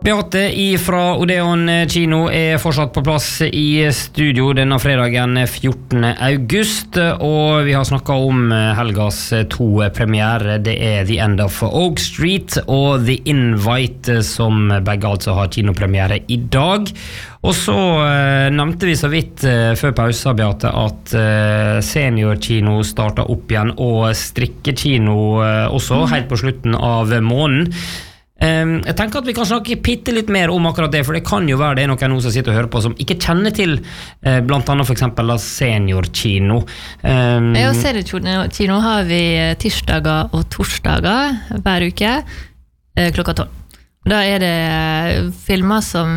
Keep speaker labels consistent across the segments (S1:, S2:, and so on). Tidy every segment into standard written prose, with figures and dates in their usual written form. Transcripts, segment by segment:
S1: Beate fra Odeon kino fortsatt på plass I studio denne fredagen 14. august, og vi har snakket om helgas to premiere. Det The End of Oak Street og The Invite, som begge altså har kinopremiere I dag. Og så nevnte vi så vidt før pausa, Beate, at seniorkino startet opp igjen, og strikkekino også, helt på slutten av måneden. Jeg tenker at vi kan snakke bitte litt mer om akkurat det, for det kan jo være det noen nå som sitter og hører på som ikke kjenner til blant annet for eksempel seniorkino.
S2: Ja, seniorkino har vi tirsdager og torsdager hver uke klokka 12. Da det filmer som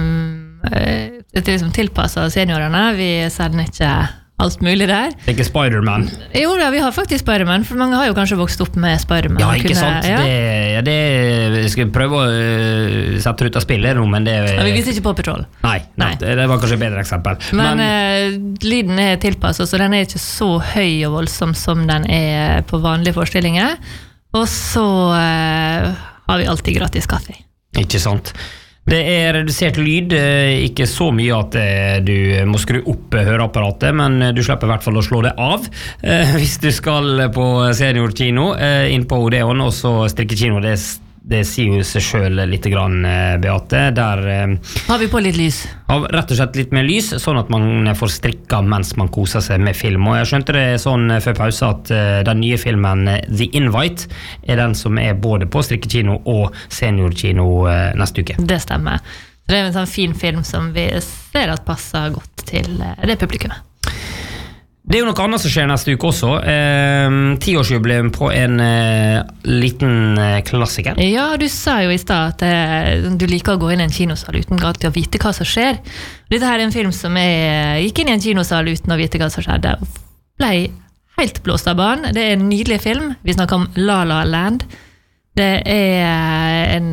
S2: liksom tilpasset seniorene. Vi sender ikke alt mulig der.
S1: Det ikke Spider-Man?
S2: Jo da, vi har faktisk Spider-Man, for mange har jo kanskje vokst opp med Spider-Man.
S1: Ja, ikke sant? Ja. Det skal prøve å sette ut av spillet nå, men det...
S2: Ja, vi viser ikke på Patrol.
S1: Nei. Det var kanskje et bedre eksempel.
S2: Men lyden tilpasset, så den ikke så høy og voldsom som den på vanlige forestillinger. Og så har vi alltid gratis kaffe.
S1: Ikke sant? Det redusert lyd, ikke så mye at du må skru opp høreapparatet, men du slipper I hvert fall å slå det av hvis du skal på seniorkino inn på Odeon, og så strikkekino, det sier jo seg selv litt grann, Beate. Der
S2: har vi på litt lys.
S1: Har rett og slett litt mer lys, sånn at man får strikka mens man koser seg med film. Og jeg skjønte det sånn før pause at den nye filmen The Invite den som både på strikkekino og seniorkino neste uke.
S2: Det stemmer. Det en sånn fin film som vi ser at passer godt til det publikummet.
S1: Det jo noe annet som skjer neste uke også. 10-årsjubileum på en liten klassiker.
S2: Ja, du sa jo I sted at du liker å gå inn I en kinosal uten alltid å vite hva som skjer. Dette her en film som gikk inn I en kinosal uten å vite hva som skjedde. Ble helt blåst av banen. Det en nydelig film. Vi snakker om La La Land. Det en...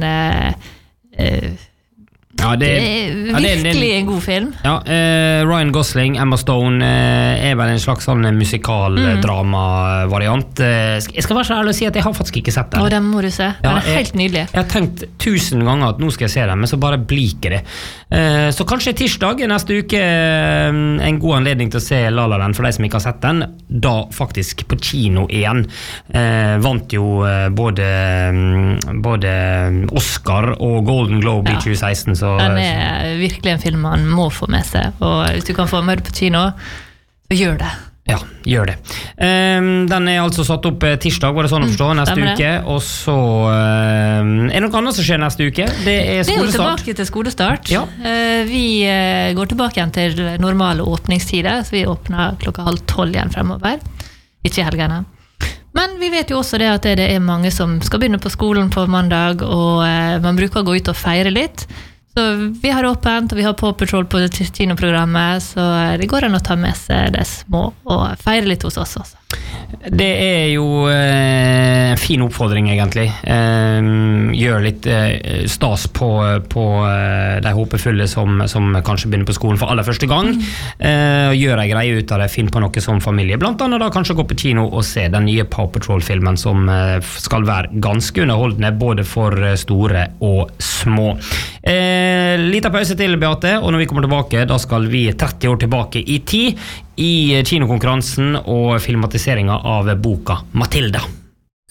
S2: Ja, det virkelig en god film.
S1: Ja, Ryan Gosling, Emma Stone vel en slags sånn musikal-drama-variant. Jeg skal være så ærlig å si at jeg har faktisk ikke sett den.
S2: Den må du se. Den helt nydelig.
S1: Jeg har tenkt 1000 ganger at nå skal jeg se den, men så bare bliker det. Så kanskje tirsdag neste uke en god anledning til å se La La Land for de som ikke har sett den. Da faktisk på kino igjen. Vant jo både Oscar og Golden Globe I 2016, så
S2: den virkelig en film man må få med seg, og hvis du kan få med det på kino, så gjør det.
S1: Ja, gjør det. Den altså satt opp tirsdag, var det sånn å forstå, neste uke, og så det noe annet som skjer neste uke? Det skolestart. Det jo
S2: tilbake til skolestart. Ja. Vi går tilbake igjen til normale åpningstider, så vi åpner 11:30 igjen fremover, ikke I helgene. Men vi vet jo også det at det mange som skal begynne på skolen på mandag, og man bruker å gå ut og feire litt. Så vi har åpent, og vi har på Patrol på kinoprogrammet, så det går an å ta med seg det små og feire litt hos oss også.
S1: Det jo en fin oppfordring egentlig. Gjør litt stas på de håpefulle som kanskje begynner på skolen for aller første gang. Gjør en greie ut av det, finn på noe som familie. Blant annet da kanskje gå på kino og se den nye Paw Patrol-filmen som skal være ganske underholdende, både for store og små. Liten pause til, Beate, og når vi kommer tilbake, da skal vi 30 år tilbake I tid I kinokonkurransen og filmatiseringen av boka Matilda.